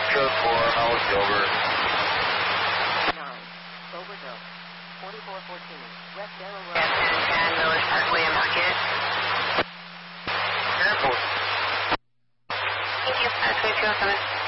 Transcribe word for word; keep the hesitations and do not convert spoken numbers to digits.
code for Hollis Silver. nine, Silverville, forty-four fourteen, West Arrow Road. ten ten, Millers Parkway in Market. Airport. Thank you. Uh, twenty-two oh seven.